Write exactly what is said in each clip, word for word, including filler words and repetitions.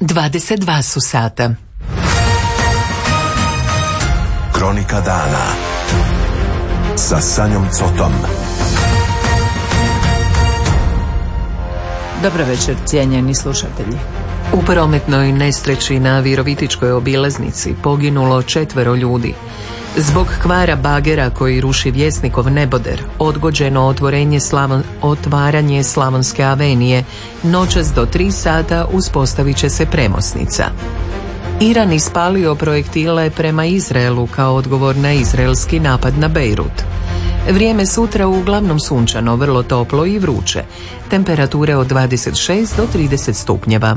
dvadeset dva su sata. Kronika dana sa Sanjom Cotom. Dobro večer, cijenjeni slušatelji. U prometnoj nesreći na Virovitičkoj obilaznici poginulo četvero ljudi. Zbog kvara bagera koji ruši Vjesnikov neboder, odgođeno otvorenje Slavon, otvaranje Slavonske avenije, noćas do tri sata uspostavit će se premosnica. Iran ispalio projektile prema Izraelu kao odgovor na izraelski napad na Bejrut. Vrijeme sutra uglavnom sunčano, vrlo toplo i vruće. Temperature od dvadeset šest do trideset stupnjeva.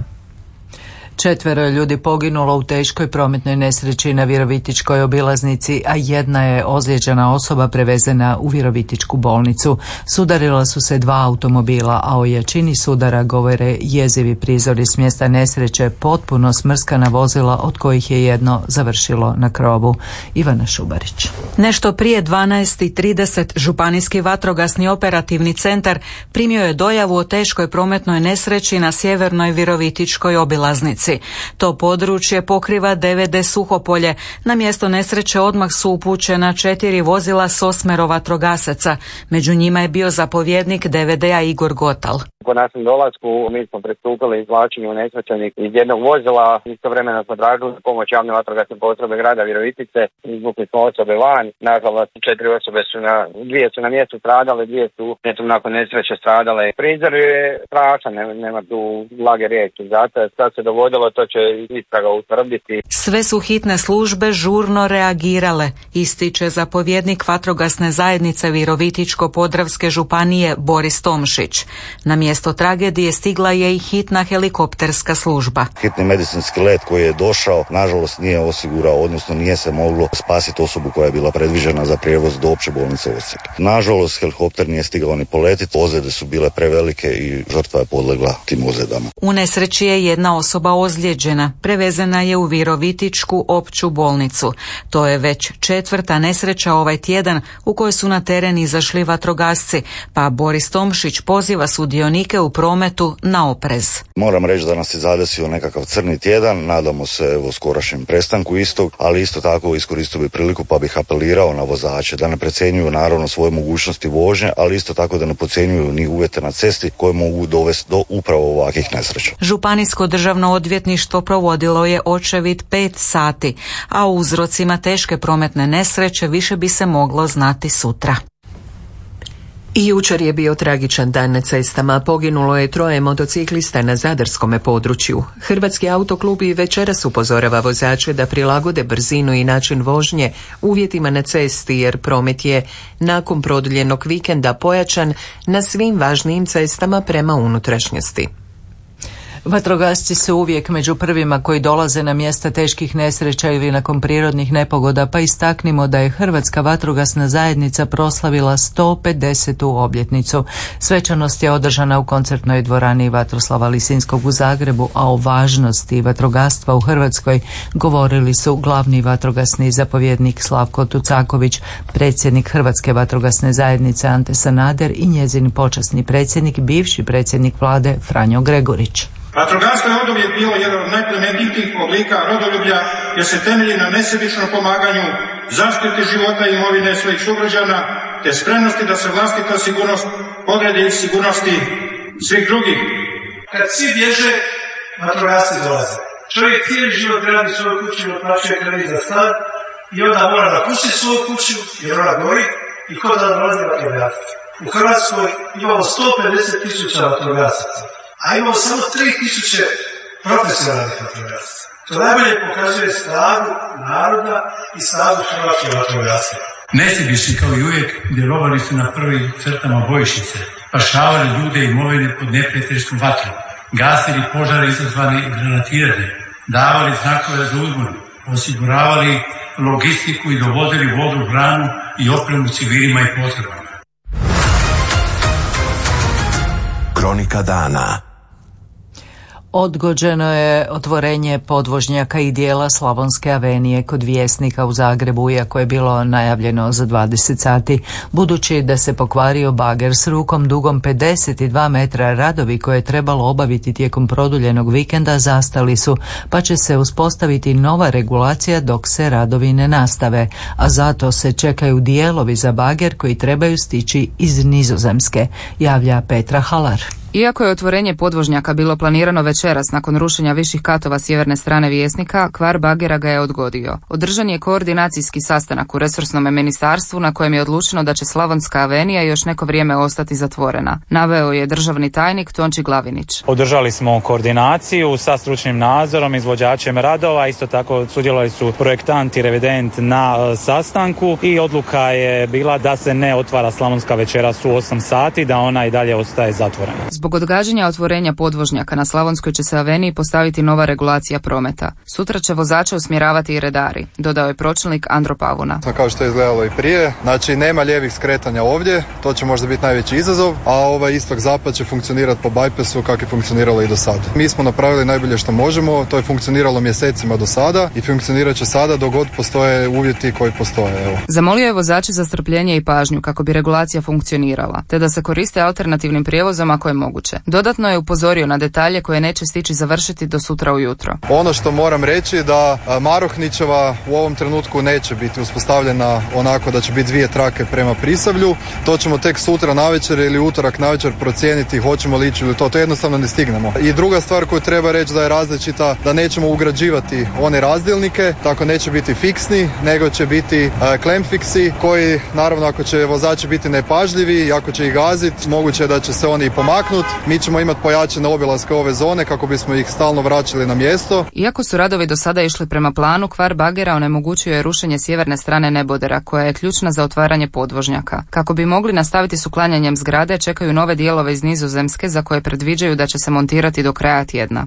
Četvero je ljudi poginulo u teškoj prometnoj nesreći na Virovitičkoj obilaznici, a jedna je ozlijeđena osoba prevezena u Virovitičku bolnicu. Sudarila su se dva automobila, a o jačini sudara govore jezivi prizori s mjesta nesreće, potpuno smrskana vozila od kojih je jedno završilo na krovu. Ivana Šubarić. Nešto prije dvanaest i trideset Županijski vatrogasni operativni centar primio je dojavu o teškoj prometnoj nesreći na sjevernoj Virovitičkoj obilaznici. To područje pokriva D V D Suhopolje. Na mjesto nesreće odmah su upućena četiri vozila s osmero vatrogasaca. Među njima je bio zapovjednik D V D-a Igor Gotal. Po našem dolasku mi smo pristupili izvlačenju nesrećenih iz jednog vozila. Istovremeno smo tražili pomoć javne vatrogasne postrojbe grada Virovitice. Izvukli smo osobe van. Nažalost, četiri osobe su na, dvije su na mjestu stradale, dvije su netom nakon nesreće stradale. Prizor je strašan, nema, nema tu blage riječi. Zato sad se dogodilo, to će istraga utvrditi. Sve su hitne službe žurno reagirale, ističe zapovjednik vatrogasne zajednice Virovitičko-podravske županije Boris Tomšić. Na mjesto tragedije stigla je i hitna helikopterska služba. Hitni medicinski let koji je došao, nažalost nije osigurao, odnosno nije se moglo spasiti osobu koja je bila predviđena za prijevoz do opće bolnice Osijek. Nažalost, helikopter nije stigao ni poletiti, ozljede su bile prevelike i žrtva je podlegla tim ozljedama. U nesreći je jedna osoba ozlijeđena, prevezena je u Virovitičku opću bolnicu. To je već četvrta nesreća ovaj tjedan u kojoj su na teren izašli vatrogasci, pa Boris Tomšić poziva sudionike u prometu na oprez. Moram reći da nas je zadesio nekakav crni tjedan, nadamo se evo skorašnjem prestanku istog, ali isto tako iskoristio bi priliku pa bih apelirao na vozače da ne precjenjuju naravno svoje mogućnosti vožnje, ali isto tako da ne podcjenjuju ni uvjete na cesti koje mogu dovesti do upravo ovakvih nesreća. Županijsko državno odvjetništvo provodilo je očevid pet sati, a o uzrocima teške prometne nesreće više bi se moglo znati sutra. I jučer je bio tragičan dan na cestama, poginulo je troje motociklista na zadarskome području. Hrvatski autoklub i večeras upozorava vozače da prilagode brzinu i način vožnje uvjetima na cesti, jer promet je nakon produljenog vikenda pojačan na svim važnijim cestama prema unutrašnjosti. Vatrogasci su uvijek među prvima koji dolaze na mjesta teških nesreća ili nakon prirodnih nepogoda, pa istaknimo da je Hrvatska vatrogasna zajednica proslavila sto pedesetu obljetnicu. Svečanost je održana u koncertnoj dvorani Vatroslava Lisinskog u Zagrebu, a o važnosti vatrogastva u Hrvatskoj govorili su glavni vatrogasni zapovjednik Slavko Tucaković, predsjednik Hrvatske vatrogasne zajednice Ante Sanader i njezin počasni predsjednik, bivši predsjednik vlade Franjo Gregorić. Vatrogastvo je oduvijek bilo jedan od najplemenitijih oblika rodoljublja jer se temelji na nesebičnom pomaganju, zaštiti života i imovine svojih sugrađana te spremnosti da se vlastita sigurnost podredi sigurnosti svih drugih. Kad svi bježe, vatrogasci dolaze. Čovjek cijeli život radi svoju kuću, otplaćuje kredit za stan i onda mora napustiti svoju kuću jer ona gori i ko da dolazi vatrogasci. U Hrvatskoj imamo sto pedeset tisuća vatrogasaca, a imamo samo tri tisuće profesionalnih vatrogasaca. To najbolje pokazuje snagu naroda i snagu hrvatskih vatrogasaca. Nesebični kao i uvijek djelovali su na prvim crtama bojišnice, spašavali ljude i imovine pod neprijateljskom vatrom, gasili požare izazvane granatiranjem, davali znakove za uzbunu, osiguravali logistiku i dovodili vodu, hranu i opremu civilima i potrebama. Kronika dana. Odgođeno je otvorenje podvožnjaka i dijela Slavonske avenije kod Vjesnika u Zagrebu, iako je bilo najavljeno za dvadeset sati. Budući da se pokvario bager s rukom dugom pedeset dva metra, radovi koje je trebalo obaviti tijekom produljenog vikenda zastali su, pa će se uspostaviti nova regulacija dok se radovi ne nastave, a zato se čekaju dijelovi za bager koji trebaju stići iz Nizozemske, javlja Petra Halar. Iako je otvorenje podvožnjaka bilo planirano večeras nakon rušenja viših katova sjeverne strane Vjesnika, kvar bagera ga je odgodio. Održan je koordinacijski sastanak u resursnom ministarstvu na kojem je odlučeno da će Slavonska avenija još neko vrijeme ostati zatvorena, naveo je državni tajnik Tonči Glavinić. Održali smo koordinaciju sa stručnim nadzorom, izvođačem radova, isto tako sudjelovali su projektant i revident na sastanku i odluka je bila da se ne otvara Slavonska večeras u osam sati, da ona i dalje ostaje zatvorena. Zbog odgađanja otvorenja podvožnjaka na Slavonskoj će se aveniji postaviti nova regulacija prometa. Sutra će vozače usmjeravati i redari, dodao je pročelnik Andro Pavuna. Kao što je izgledalo i prije, znači nema lijevih skretanja ovdje, to će možda biti najveći izazov, a ovaj istok-zapad će funkcionirati po bajpesu kako je funkcioniralo i do sada. Mi smo napravili najbolje što možemo, to je funkcioniralo mjesecima do sada i funkcionirat će sada dok god postoje uvjeti koji postoje. Evo. Zamolio je vozače za strpljenje i pažnju kako bi regulacija funkcionirala, te da se koriste alternativnim prijevozom ako je moguće. Dodatno je upozorio na detalje koje neće stići završiti do sutra ujutro. Ono što moram reći da Marohničeva u ovom trenutku neće biti uspostavljena onako da će biti dvije trake prema Prisavlju. To ćemo tek sutra navečer ili utorak navečer procijeniti hoćemo li ići ili to. To jednostavno ne stignemo. I druga stvar koju treba reći da je različita, da nećemo ugrađivati one razdjelnike, tako neće biti fiksni, nego će biti klemfiksi koji naravno ako će vozači biti nepažljivi i ako će ih gaziti, moguće je da će se oni i pomaknuti. Mi ćemo imati pojačane obilaske ove zone kako bismo ih stalno vraćali na mjesto. Iako su radovi do sada išli prema planu, kvar bagera onemogućuje rušenje sjeverne strane nebodera, koja je ključna za otvaranje podvožnjaka. Kako bi mogli nastaviti s uklanjanjem zgrade, čekaju nove dijelove iz Nizozemske za koje predviđaju da će se montirati do kraja tjedna.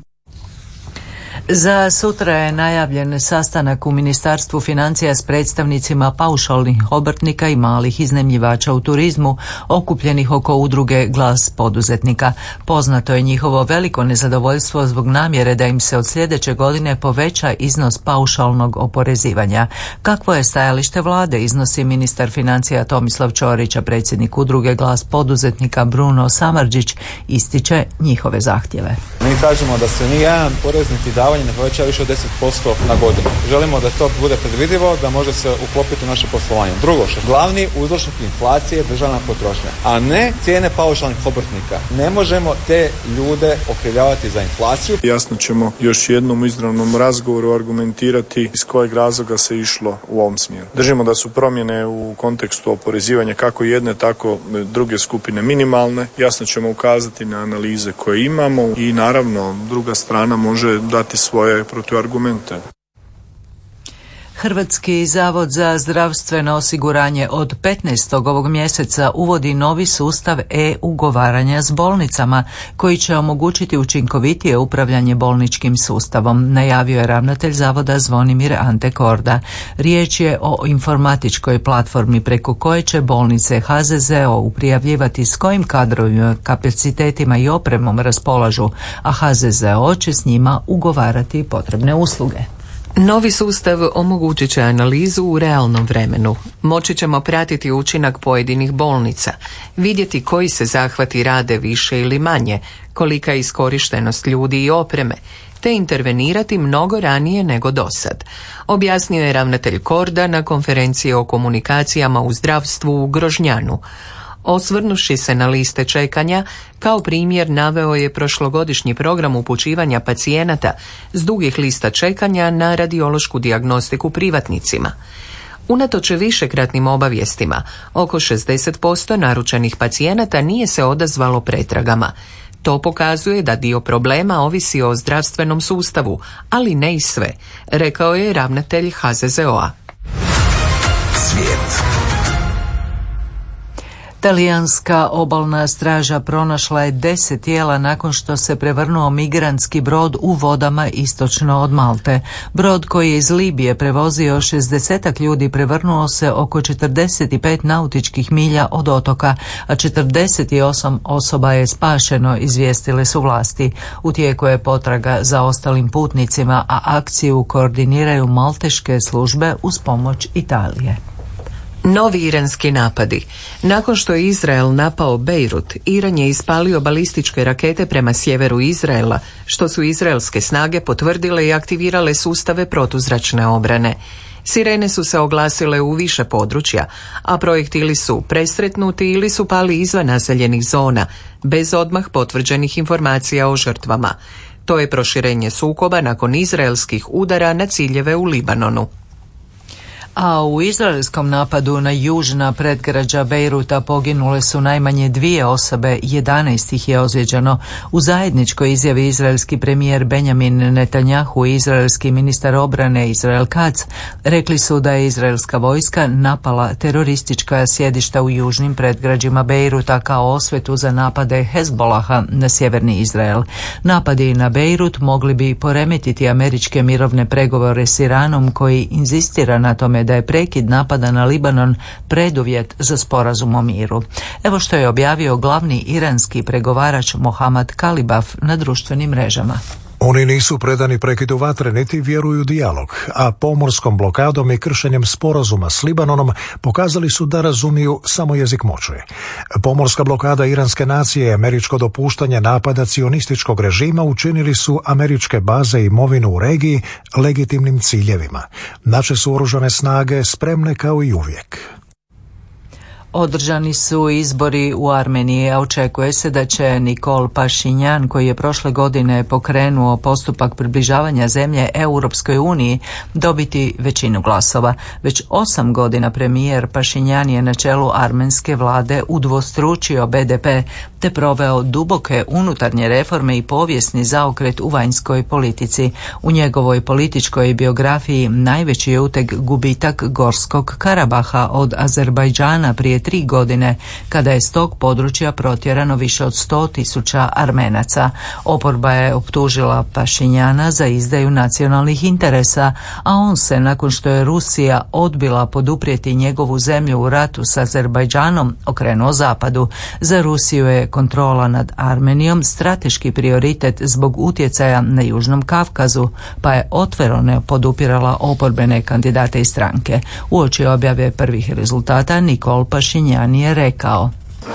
Za sutra je najavljen sastanak u Ministarstvu financija s predstavnicima paušalnih obrtnika i malih iznajmljivača u turizmu, okupljenih oko udruge Glas poduzetnika. Poznato je njihovo veliko nezadovoljstvo zbog namjere da im se od sljedeće godine poveća iznos paušalnog oporezivanja. Kakvo je stajalište vlade, iznosi ministar financija Tomislav Ćorić, a predsjednik udruge Glas poduzetnika Bruno Samardžić ističe njihove zahtjeve. Mi kažemo da se nijedan porez niti davanje ne poveća više od deset posto na godinu. Želimo da to bude predvidivo, da može se uklopiti u naše poslovanje. Drugo, što glavni uzročnik inflacije je državna potrošnja, a ne cijene paušalnih obrtnika. Ne možemo te ljude okrivljavati za inflaciju. Jasno ćemo još jednom u izravnom razgovoru argumentirati iz kojeg razloga se išlo u ovom smjeru. Držimo da su promjene u kontekstu oporezivanja kako jedne, tako druge skupine minimalne. Jasno ćemo ukazati na analize koje imamo i naravno druga strana može dati svoje protuargumente. Hrvatski zavod za zdravstveno osiguranje od petnaestog ovog mjeseca uvodi novi sustav e-ugovaranja s bolnicama koji će omogućiti učinkovitije upravljanje bolničkim sustavom, najavio je ravnatelj zavoda Zvonimir Ante Korda. Riječ je o informatičkoj platformi preko koje će bolnice H Z Z O prijavljivati s kojim kadrovima, kapacitetima i opremom raspolažu, a H Z Z O će s njima ugovarati potrebne usluge. Novi sustav omogućit će analizu u realnom vremenu. Moći ćemo pratiti učinak pojedinih bolnica, vidjeti koji se zahvati rade više ili manje, kolika je iskorištenost ljudi i opreme, te intervenirati mnogo ranije nego dosad, objasnio je ravnatelj Korda na konferenciji o komunikacijama u zdravstvu u Grožnjanu. Osvrnuši se na liste čekanja, kao primjer naveo je prošlogodišnji program upućivanja pacijenata s dugih lista čekanja na radiološku dijagnostiku privatnicima. Unatoč višekratnim obavijestima, oko šezdeset posto naručenih pacijenata nije se odazvalo pretragama. To pokazuje da dio problema ovisi o zdravstvenom sustavu, ali ne i sve, rekao je ravnatelj H Z Z O-a. Svijet. Talijanska obalna straža pronašla je deset tijela nakon što se prevrnuo migrantski brod u vodama istočno od Malte. Brod koji je iz Libije prevozio šezdesetak ljudi prevrnuo se oko četrdeset pet nautičkih milja od otoka, a četrdeset osam osoba je spašeno, izvijestile su vlasti. U tijeku je potraga za ostalim putnicima, a akciju koordiniraju malteške službe uz pomoć Italije. Novi iranski napadi. Nakon što je Izrael napao Bejrut, Iran je ispalio balističke rakete prema sjeveru Izraela, što su izraelske snage potvrdile i aktivirale sustave protuzračne obrane. Sirene su se oglasile u više područja, a projektili su presretnuti ili su pali izvan naseljenih zona, bez odmah potvrđenih informacija o žrtvama. To je proširenje sukoba nakon izraelskih udara na ciljeve u Libanonu. A u izraelskom napadu na južna predgrađa Bejruta poginule su najmanje dvije osobe, jedanaest ih je ozlijeđeno. U zajedničkoj izjavi izraelski premijer Benjamin Netanjahu i izraelski ministar obrane Israel Katz rekli su da je izraelska vojska napala teroristička sjedišta u južnim predgrađima Bejruta kao osvetu za napade Hezbolaha na sjeverni Izrael. Napadi na Bejrut mogli bi poremetiti američke mirovne pregovore s Iranom, koji inzistira na tome da je prekid napada na Libanon preduvjet za sporazum o miru. Evo što je objavio glavni iranski pregovarač Mohammad Kalibaf na društvenim mrežama. Oni nisu predani prekidu vatre niti vjeruju dijalog, a pomorskom blokadom i kršenjem sporazuma s Libanonom pokazali su da razumiju samo jezik moći. Pomorska blokada iranske nacije i američko dopuštanje napada cionističkog režima učinili su američke baze i imovinu u regiji legitimnim ciljevima. Naše su oružane snage spremne kao i uvijek. Održani su izbori u Armeniji, a očekuje se da će Nikol Pašinjan, koji je prošle godine pokrenuo postupak približavanja zemlje Europskoj uniji, dobiti većinu glasova. Već osam godina premijer Pašinjan je na čelu armenske vlade udvostručio be de pe te proveo duboke unutarnje reforme i povijesni zaokret u vanjskoj politici. U njegovoj političkoj biografiji najveći je uteg gubitak Gorskog Karabaha od Azerbajdžana prije tri godine, kada je s tog područja protjerano više od sto tisuća Armenaca. Oporba je optužila Pašinjana za izdaju nacionalnih interesa, a on se, nakon što je Rusija odbila poduprijeti njegovu zemlju u ratu s Azerbajdžanom, okrenuo zapadu. Za Rusiju je kontrola nad Armenijom strateški prioritet zbog utjecaja na Južnom Kavkazu, pa je otvoreno podupirala oporbene kandidate i stranke. Uoči objave prvih rezultata Nikol Pašinjan je rekao: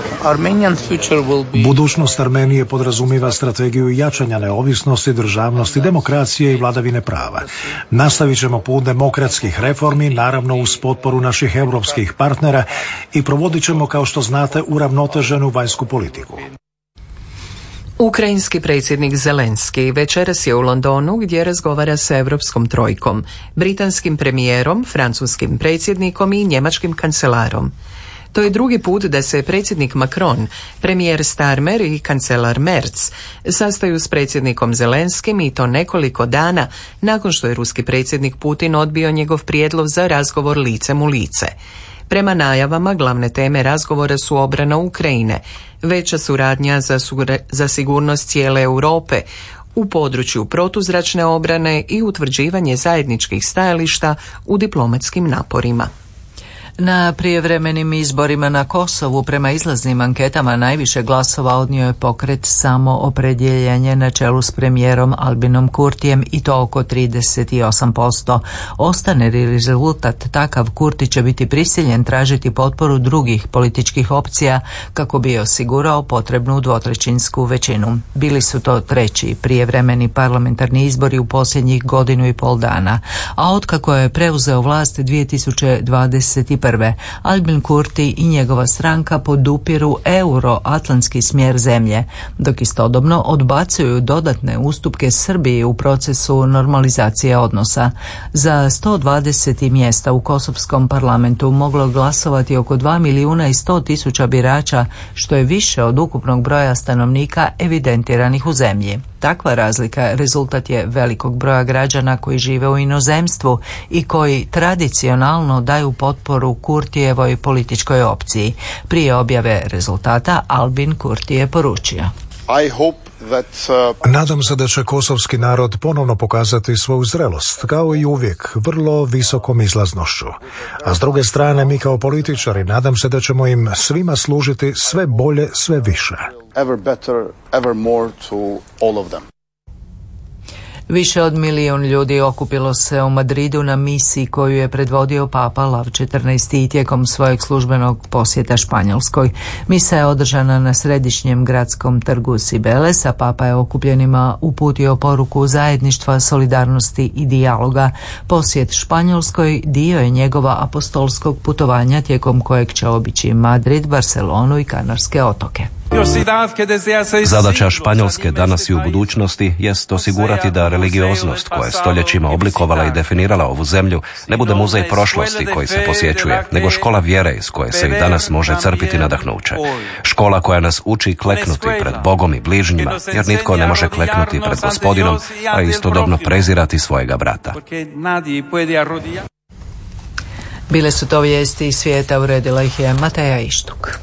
Budućnost Armenije podrazumiva strategiju jačanja neovisnosti, državnosti, demokracije i vladavine prava. Nastavit ćemo put demokratskih reformi, naravno uz potporu naših europskih partnera, i provodit ćemo, kao što znate, uravnoteženu vanjsku politiku. Ukrajinski predsjednik Zelenski večeras je u Londonu, gdje razgovara sa Europskom trojkom, britanskim premijerom, francuskim predsjednikom i njemačkim kancelarom. To je drugi put da se predsjednik Macron, premijer Starmer i kancelar Merz sastaju s predsjednikom Zelenskim, i to nekoliko dana nakon što je ruski predsjednik Putin odbio njegov prijedlog za razgovor licem u lice. Prema najavama, glavne teme razgovora su obrana Ukrajine, veća suradnja za, sure, za sigurnost cijele Europe u području protuzračne obrane i utvrđivanje zajedničkih stajališta u diplomatskim naporima. Na prijevremenim izborima na Kosovu prema izlaznim anketama najviše glasova odnio je pokret Samo opredjeljenje na čelu s premijerom Albinom Kurtijem, i to oko trideset osam posto. Ostane li rezultat takav, Kurti će biti prisiljen tražiti potporu drugih političkih opcija kako bi osigurao potrebnu dvotrećinsku većinu. Bili su to treći prijevremeni parlamentarni izbori u posljednjih godinu i pol dana, a otkako je preuzeo vlast dvije tisuće dvadeset prve. Albin Kurti i njegova stranka podupiru euroatlantski smjer zemlje, dok istodobno odbacuju dodatne ustupke Srbiji u procesu normalizacije odnosa. Za sto dvadeset mjesta u kosovskom parlamentu moglo glasovati oko dva milijuna i sto tisuća birača, što je više od ukupnog broja stanovnika evidentiranih u zemlji. takva razlika rezultat je velikog broja građana koji žive u inozemstvu i koji tradicionalno daju potporu Kurtijevoj političkoj opciji. Prije objave rezultata Albin Kurti je poručio: I hope that, uh... Nadam se da će kosovski narod ponovno pokazati svoju zrelost, kao i uvijek, vrlo visokom izlaznošću. A s druge strane, mi kao političari nadam se da ćemo im svima služiti sve bolje, sve više. Ever better, ever more to all of them. Više od milijun ljudi okupilo se u Madridu na misiji koju je predvodio Papa Lav četrnaesti tijekom svojeg službenog posjeta Španjolskoj. Misa je održana na središnjem gradskom trgu Cibeles, a Papa je okupljenima uputio poruku zajedništva, solidarnosti i dijaloga. Posjet Španjolskoj dio je njegova apostolskog putovanja tijekom kojeg će obići Madrid, Barcelonu i Kanarske otoke. Zadaća Španjolske danas i u budućnosti jest osigurati da religioznost koja je stoljećima oblikovala i definirala ovu zemlju ne bude muzej prošlosti koji se posjećuje, nego škola vjere iz koje se i danas može crpiti nadahnuće. Škola koja nas uči kleknuti pred Bogom i bližnjima, jer nitko ne može kleknuti pred Gospodinom, a istodobno prezirati svojega brata. Bile su to vijesti iz svijeta, uredila ih je Mateja Ištuk.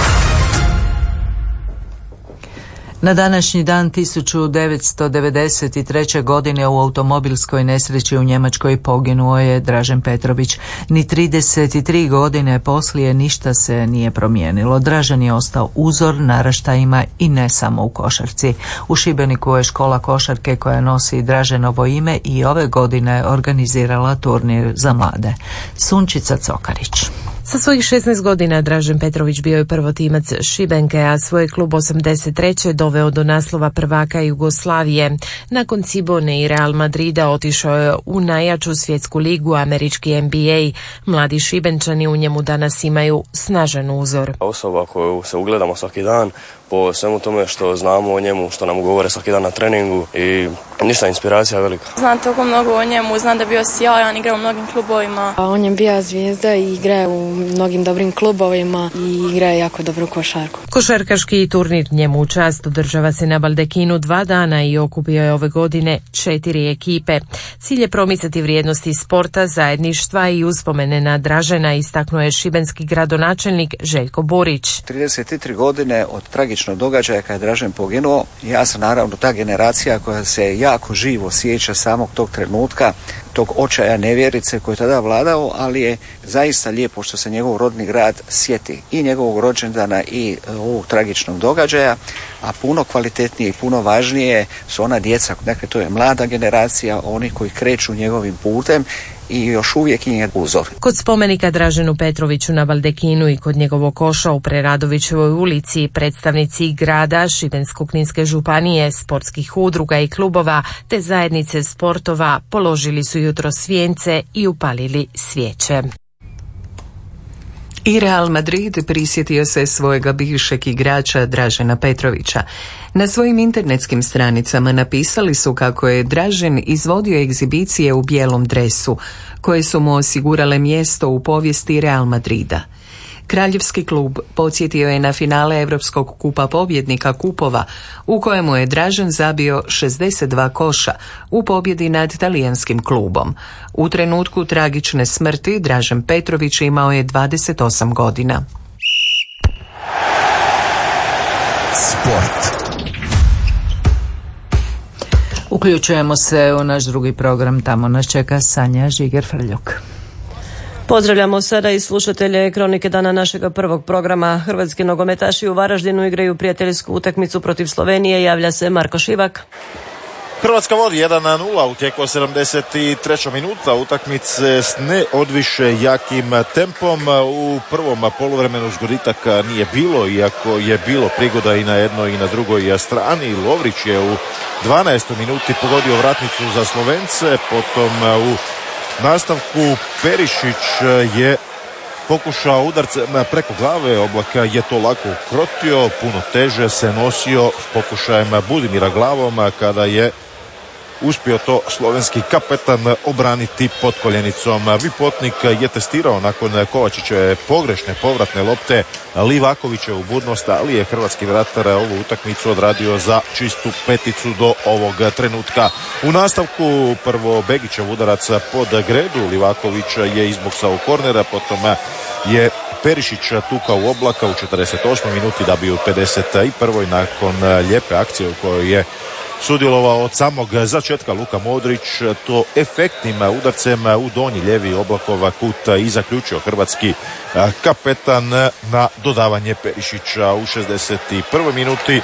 Na današnji dan tisuću devetsto devedeset treće. godine u automobilskoj nesreći u Njemačkoj poginuo je Dražen Petrović. Ni trideset tri godine poslije ništa se nije promijenilo. Dražen je ostao uzor naraštajima i ne samo u košarci. U Šibeniku je škola košarke koja nosi Draženovo ime i ove godine organizirala turnir za mlade. Sunčica Cokarić. Sa svojih šesnaest godina Dražen Petrović bio je prvotimac Šibenke, a svoj klub osamdeset treće doveo do naslova prvaka Jugoslavije. Nakon Cibone i Real Madrida otišao je u najjaču svjetsku ligu, američki N B A. Mladi Šibenčani u njemu danas imaju snažan uzor. Osoba koju se ugledamo svaki dan, po svemu tome što znamo o njemu, što nam govore svaki dan na treningu i ništa, inspiracija velika. Znam toliko mnogo o njemu, znam da je bio sjajan, igrao u mnogim klubovima. On je bio zvijezda i igra u mnogim dobrim klubovima i igra jako dobru košarku. Košarkaški turnir njemu u čast održava se na Baldekinu dva dana i okupio je ove godine četiri ekipe. Cilj je promicati vrijednosti sporta, zajedništva i uspomene na Dražena, istaknuo je šibenski gradonačelnik Željko Borić. trideset tri godine od tragičnog događaja kada je Dražen poginuo, ja sam naravno ta generacija koja se jako živo sjeća samog tog trenutka, tog očaja nevjerice koji je tada vladao, ali je zaista lijepo što se njegov rodni grad sjeti i njegovog rođendana i ovog tragičnog događaja, a puno kvalitetnije i puno važnije su ona djeca, dakle to je mlada generacija, oni koji kreću njegovim putem i još uvijek im je uzor. Kod spomenika Draženu Petroviću na Baldekinu i kod njegovog koša u Preradovićevoj ulici predstavnici grada, Šibensko-kninske županije, sportskih udruga i klubova te zajednice sportova položili su jutros vijence i upalili svijeće. I Real Madrid prisjetio se svojega bivšeg igrača Dražena Petrovića. Na svojim internetskim stranicama napisali su kako je Dražen izvodio egzibicije u bijelom dresu, koje su mu osigurale mjesto u povijesti Real Madrida. Kraljevski klub podsjetio je na finale Europskog kupa pobjednika kupova, u kojemu je Dražen zabio šezdeset dva koša u pobjedi nad talijanskim klubom. U trenutku tragične smrti Dražen Petrović imao je dvadeset osam godina. Sport. Uključujemo se u naš drugi program, tamo nas čeka Sanja Žiger-Frljuk. Pozdravljamo sada i slušatelje Kronike dana našega prvog programa. Hrvatski nogometaši u Varaždinu igraju prijateljsku utakmicu protiv Slovenije. Javlja se Marko Šivak. Hrvatska vodi jedan na nula u tijeku sedamdeset treća minuta utakmice s neodviše jakim tempom. U prvom poluvremenu zgoditak nije bilo, iako je bilo prigoda i na jednoj i na drugoj strani. Lovrić je u dvanaestoj minuti pogodio vratnicu za Slovence, potom u nastavku Perišić je pokušao udarcem preko glave, Oblaka je to lako ukrotio, puno teže se nosio s pokušajem Budimira glavom kada je uspio to slovenski kapetan obraniti pod koljenicom. Vipotnik je testirao nakon Kovačićeve pogrešne povratne lopte Livakovića u budnost, ali je hrvatski vratar ovu utakmicu odradio za čistu peticu do ovog trenutka. U nastavku prvo Begićev udarac pod gredu, Livaković je izboksao kornera, potom je Perišić tukao u oblaka u četrdeset osmoj minuti da bi u pedeset prvoj nakon lijepe akcije u kojoj je sudjelovao od samog začetka Luka Modrić to efektnim udarcem u donji lijevi Oblakova kut i zaključio hrvatski kapetan na dodavanje Perišića u šezdeset prvoj minuti.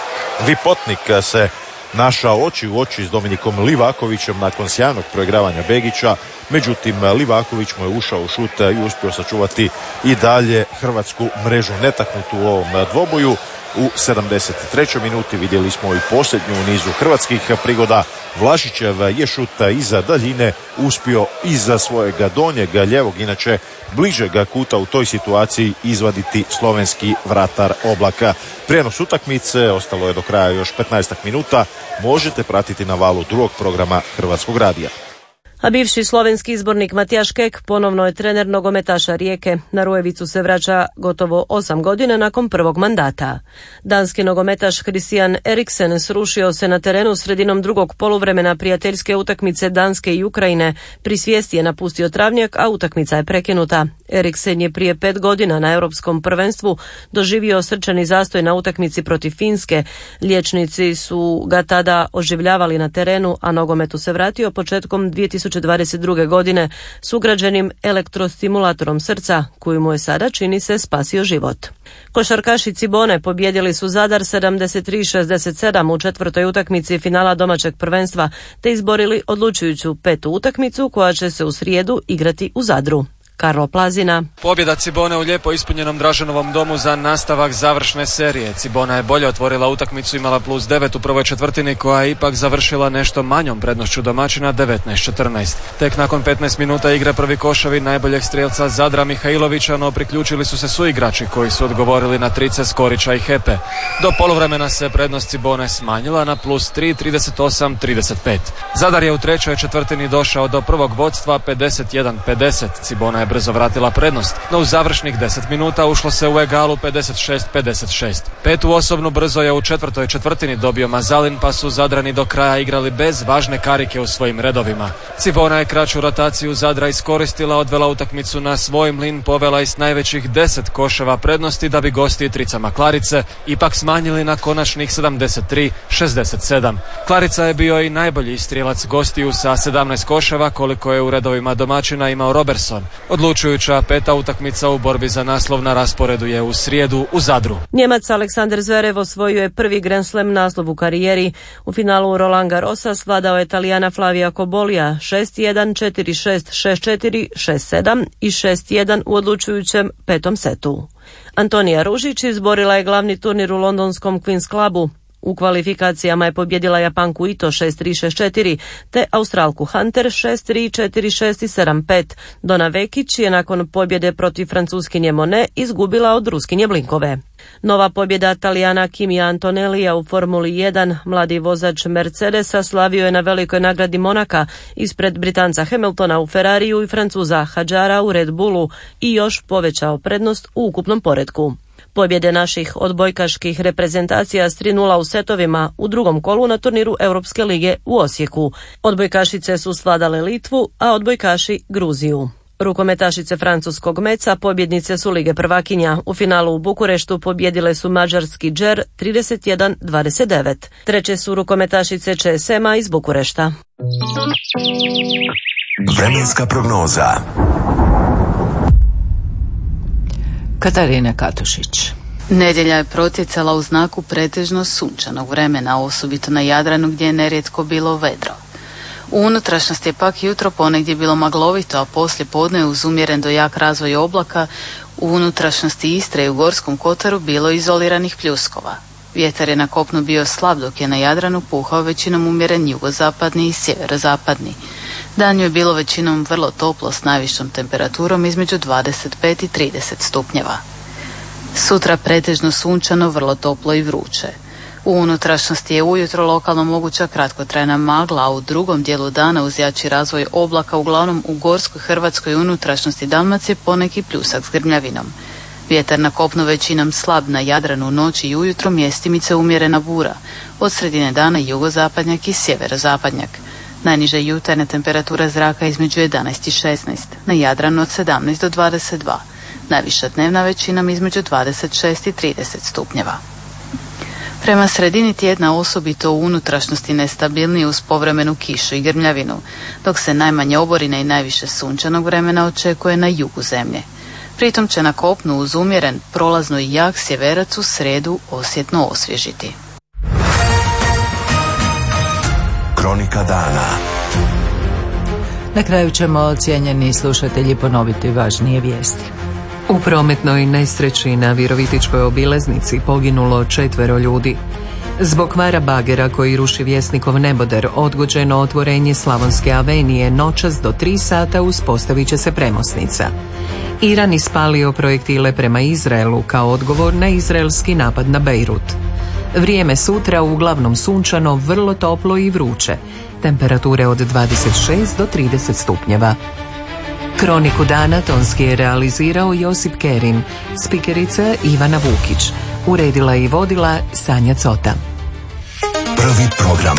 Vipotnik se našao oči u oči s Dominikom Livakovićem nakon sjajnog proigravanja Begića, međutim Livaković mu je ušao u šut i uspio sačuvati i dalje hrvatsku mrežu netaknutu u ovom dvoboju. U sedamdeset trećoj minuti vidjeli smo i posljednju u nizu hrvatskih prigoda. Vlašićev je šut iza daljine uspio iza svojega donjeg ljevog, inače bližeg kuta u toj situaciji izvaditi slovenski vratar Oblaka. Prijenos utakmice, ostalo je do kraja još petnaest minuta, možete pratiti na valu drugog programa Hrvatskog radija. A bivši slovenski izbornik Matijaš Kek ponovno je trener nogometaša Rijeke. Na Rujevicu se vraća gotovo osam godina nakon prvog mandata. Danski nogometaš Christian Eriksen srušio se na terenu sredinom drugog poluvremena prijateljske utakmice Danske i Ukrajine. Pri svijesti je napustio travnjak, a utakmica je prekinuta. Eriksen je prije pet godina na europskom prvenstvu doživio srčani zastoj na utakmici protiv Finske. Liječnici su ga tada oživljavali na terenu, a nogometu se vratio početkom dvije tisuće dvadeset druge. godine s ugrađenim elektrostimulatorom srca, koji mu je sada, čini se, spasio život. Košarkaši Cibone pobjedili su Zadar sedamdeset tri šezdeset sedam u četvrtoj utakmici finala domaćeg prvenstva, te izborili odlučujuću petu utakmicu koja će se u srijedu igrati u Zadru. Karlo Plazina. Pobjeda Cibone u lijepo ispunjenom Draženovom domu za nastavak završne serije. Cibona je bolje otvorila utakmicu, imala plus devet u prvoj četvrtini, koja je ipak završila nešto manjom prednošću domaćina devetnaest četrnaest. Tek nakon petnaest minuta igre prvi koševi najboljeg strijelca Zadra Mihajlovića, no priključili su se suigrači koji su odgovorili na trice Skorića i Hepe. Do poluvremena se prednost Cibone smanjila na plus tri, trideset osam trideset pet. Zadar je u trećoj četvrtini došao do prvog vodstva pedeset jedan pedeset. Cibona je brzo vratila prednost, no u završnih deset minuta ušlo se u egalu pedeset šest pedeset šest. Petu osobnu brzo je u četvrtoj četvrtini dobio Mazalin, pa su Zadrani do kraja igrali bez važne karike u svojim redovima. Cibona je kraću rotaciju Zadra iskoristila, odvela utakmicu na svoj mlin, povela i s najvećih deset koševa prednosti, da bi gosti tricama Klarice ipak smanjili na konačnih sedamdeset tri šezdeset sedam. Klarica je bio i najbolji strijelac gostiju sa sedamnaest koševa, koliko je u redovima domaćina imao Robertson. Odlučujuća peta utakmica u borbi za naslov na rasporedu je u srijedu u Zadru. Njemac Aleksander Zverev osvojio je prvi Grand Slam naslov u karijeri. U finalu Roland Garrosa svladao je Talijana Flavija Kobolija šest jedan, četiri šest, šest četiri, šest sedam i šest jedan u odlučujućem petom setu. Antonija Ružić izborila je glavni turnir u londonskom Queen's Clubu. U kvalifikacijama je pobjedila Japanku Ito šest tri šest četiri te Australku Hunter šest tri četiri šest i sedam pet. Dona Vekić je nakon pobjede protiv Francuskinje Monet izgubila od Ruskinje Blinkove. Nova pobjeda Talijana Kimija Antonellija u Formuli jedan, mladi vozač Mercedesa, slavio je na velikoj nagradi Monaka ispred Britanca Hamiltona u Ferrariju i Francuza Hadjara u Red Bullu i još povećao prednost u ukupnom poretku. Pobjede naših odbojkaških reprezentacija s tri nula u setovima u drugom kolu na turniru Europske lige u Osijeku. Odbojkašice su svladale Litvu, a odbojkaši Gruziju. Rukometašice francuskog Meca pobjednice su Lige prvakinja. U finalu u Bukureštu pobjedile su mađarski Džer trideset jedan dvadeset devet. Treće su rukometašice Č S M-a iz Bukurešta. Vremenska prognoza. Katarina Katušić. Nedjelja je protjecala u znaku pretežno sunčanog vremena, osobito na Jadranu gdje je nerijetko bilo vedro. U unutrašnjosti je pak jutro ponegdje bilo maglovito, a poslije podne uz umjeren do jak razvoj oblaka u unutrašnjosti Istre i u Gorskom kotaru bilo izoliranih pljuskova. Vjetar je na kopnu bio slab, dok je na Jadranu puhao većinom umjeren jugozapadni i sjeverozapadni. Danju je bilo većinom vrlo toplo s najvišom temperaturom između dvadeset pet i trideset stupnjeva. Sutra pretežno sunčano, vrlo toplo i vruće. U unutrašnjosti je ujutro lokalno moguća kratkotrajna magla, a u drugom dijelu dana uz jači razvoj oblaka uglavnom u gorskoj Hrvatskoj unutrašnjosti Dalmacije poneki pljusak s grmljavinom. Vjetar na kopnu većinom slab, na Jadranu u noći i ujutro mjestimice umjerena bura. Od sredine dana jugozapadnjak i sjeverozapadnjak. Najniže jutarnja temperatura zraka između jedanaest i šesnaest, na Jadranu od sedamnaest do dvadeset dva. Najviša dnevna većinom između dvadeset šest i trideset stupnjeva. Prema sredini tjedna osobito u unutrašnjosti nestabilniji uz povremenu kišu i grmljavinu, dok se najmanje oborine i najviše sunčanog vremena očekuje na jugu zemlje. Pritom će na kopnu uz umjeren, prolazno i jak sjeverac u sredu osjetno osvježiti. Kronika dana. Na kraju ćemo, cijenjeni slušatelji, ponoviti važnije vijesti. U prometnoj nesreći na Virovitičkoj obilaznici poginulo četvero ljudi. Zbog kvara bagera koji ruši Vjesnikov neboder, odgođeno otvorenje Slavonske avenije noćas do tri sata uspostavit će se premosnica. Iran ispalio projektile prema Izraelu kao odgovor na izraelski napad na Bejrut. Vrijeme sutra uglavnom sunčano, vrlo toplo i vruće. Temperature od dvadeset šest do trideset stupnjeva. Kroniku dana tonski je realizirao Josip Kerin, spikerica Ivana Vukić. Uredila i vodila Sanja Cota. Prvi program.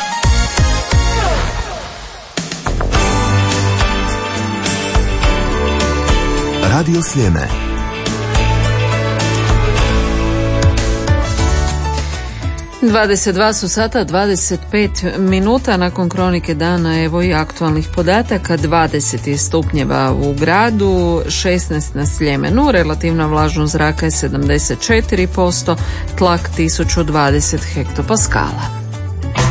Radio Sljeme. dvadeset dva su sata, dvadeset pet minuta nakon kronike dana, evo i aktualnih podataka. dvadeset je stupnjeva u gradu, šesnaest na Sljemenu, relativna vlažnost zraka je sedamdeset četiri posto, tlak tisuću dvadeset hektopaskala.